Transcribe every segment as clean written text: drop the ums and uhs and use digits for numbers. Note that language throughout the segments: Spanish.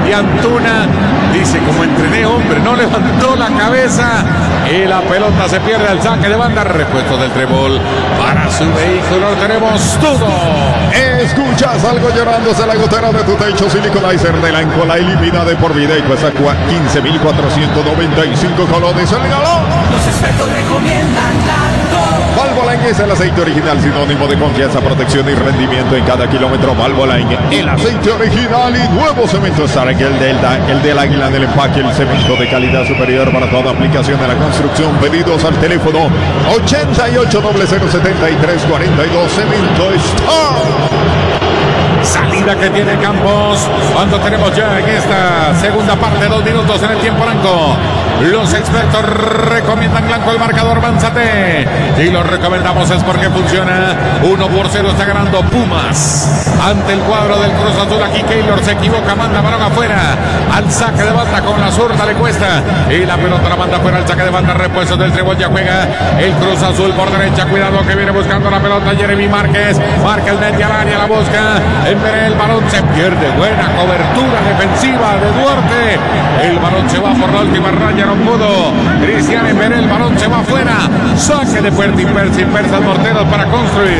y Antuna dice: como entrené, hombre, no levantó la cabeza y la pelota se pierde al saque de banda. Repuesto del Trébol para su vehículo, tenemos todo. Escuchas algo llorándose la gotera de tu techo. Siliconizer de la Encola elimina de por vida y cuesta 15.495 colones el galón. Los expertos recomiendan Valvoline es el aceite original, sinónimo de confianza, protección y rendimiento en cada kilómetro. Valvoline, el aceite original y nuevo cemento Stark, el Delta, el del Águila del empaque, el cemento de calidad superior para toda aplicación de la construcción. Pedidos al teléfono 88007342. Cemento Stark. Salida que tiene Campos cuando tenemos ya en esta segunda parte 2 minutos en el tiempo blanco. Los expertos recomiendan blanco el marcador. Manzate, y lo recomendamos es porque funciona. 1-0 está ganando Pumas ante el cuadro del Cruz Azul. Aquí Keylor se equivoca, manda balón afuera al saque de banda con la zurda, le cuesta y la pelota la manda fuera al saque de banda. Repuesto del Trébol, ya juega el Cruz Azul por derecha. Cuidado que viene buscando la pelota Jeremy Márquez, marca el mete al área, la busca. El balón se pierde, buena cobertura defensiva de Duarte. El balón se va por la última raya, no pudo Cristian Emberé, el balón se va afuera. Saque de Puerto Persas Morteros para construir.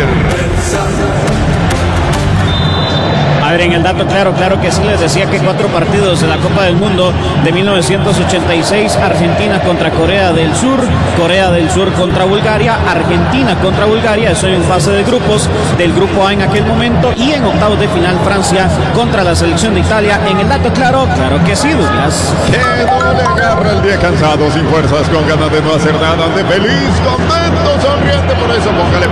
En el dato, claro que sí, les decía que 4 partidos de la Copa del Mundo de 1986, Argentina contra Corea del Sur contra Bulgaria, Argentina contra Bulgaria, eso en fase de grupos del grupo A en aquel momento, y en octavos de final Francia contra la selección de Italia. En el dato, claro que sí, Douglas. Que no le agarra el día cansado, sin fuerzas, con ganas de no hacer nada, de feliz, contento, sonriente, por eso póngale.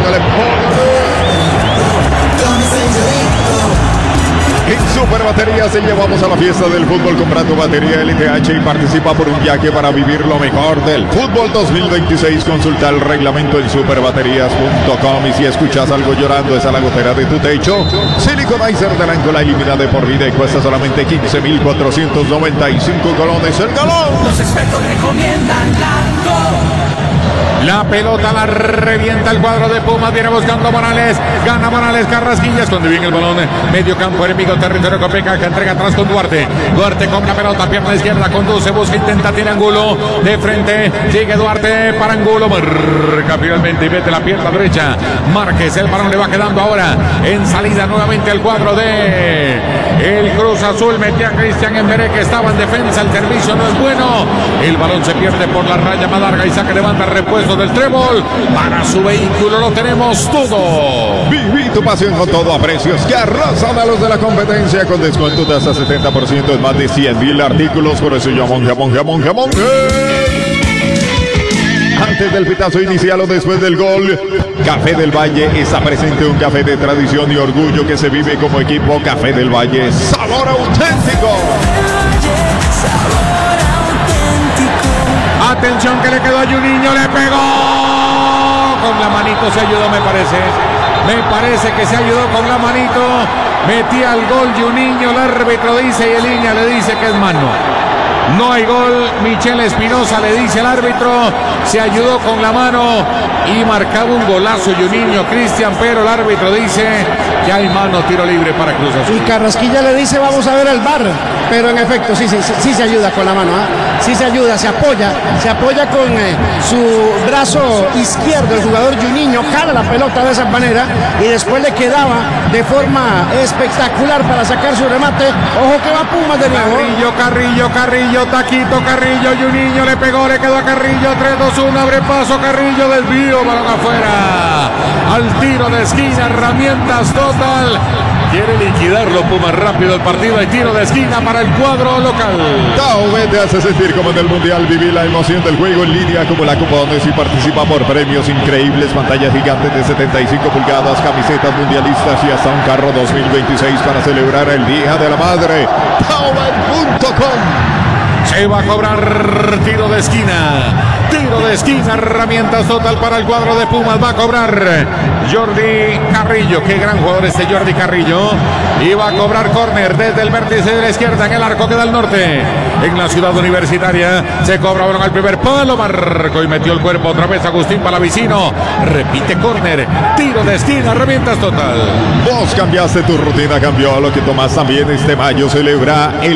En Super Baterías te llevamos a la fiesta del fútbol. Compra tu batería LTH y participa por un yaque para vivir lo mejor del fútbol 2026. Consulta el reglamento en superbaterías.com. Y si escuchas algo llorando, es a la gotera de tu techo. Siliconizer de la Encola elimina de por vida y cuesta solamente 15.495 colones el galón. Los expertos recomiendan blanco. La pelota la revienta el cuadro de Pumas, viene buscando Morales, gana Morales, Carrasquillas cuando viene el balón, medio campo, enemigo, territorio Copeca, que entrega atrás con Duarte con la pelota, pierna izquierda, conduce, busca, intenta, tiene Angulo, de frente, sigue Duarte para Angulo, marca finalmente y mete la pierna derecha, Márquez, el balón le va quedando ahora, en salida nuevamente el cuadro de el Cruz Azul, metía a Cristian Emberé que estaba en defensa, el servicio no es bueno, el balón se pierde por la raya más larga y saque de banda, repuesto del Trébol para su vehículo, lo tenemos todo. Viví tu pasión con todo a precios que arrasan a los de la competencia, con descuento de hasta 70% en más de 100.000 artículos. Por eso jamón. Antes del pitazo inicial o después del gol, Café del Valle está presente, un café de tradición y orgullo que se vive como equipo. Café del Valle, sabor auténtico. Atención que le quedó a Juninho, le pegó con la manito, se ayudó, me parece que se ayudó con la manito, metía el gol Juninho, el árbitro dice y el línea le dice que es mano. No hay gol, Michel Espinosa le dice al árbitro, se ayudó con la mano y marcaba un golazo Juninho, Cristian, pero el árbitro dice que hay mano, tiro libre para Cruz Azul. Y Carrasquilla le dice vamos a ver el VAR, pero en efecto sí se ayuda con la mano, sí se ayuda, se apoya con su brazo izquierdo el jugador Juninho, jala la pelota de esa manera y después le quedaba de forma espectacular para sacar su remate. Ojo que va Pumas de nuevo. Carrillo, taquito, Carrillo, Juninho le pegó, le quedó a Carrillo, 3-2-1, abre paso, Carrillo, desvío, balón afuera, al tiro de esquina, herramientas total, quiere liquidarlo Pumas rápido el partido, hay tiro de esquina para el cuadro local. Taubet te hace sentir como en el Mundial, viví la emoción del juego en línea como la Copa Donde y participa por premios increíbles, pantallas gigantes de 75 pulgadas, camisetas mundialistas y hasta un carro 2026 para celebrar el Día de la Madre. Taubet.com. Se va a cobrar tiro de esquina, herramientas total para el cuadro de Pumas, va a cobrar Jordi Carrillo, qué gran jugador este Jordi Carrillo, y va a cobrar córner desde el vértice de la izquierda en el arco que da al norte, en la ciudad universitaria, se cobra balón al primer palo, marcó y metió el cuerpo otra vez Agustín Palavicino, repite córner, tiro de esquina, herramientas total. Vos cambiaste, tu rutina cambió, lo que tomas también este mayo, celebra el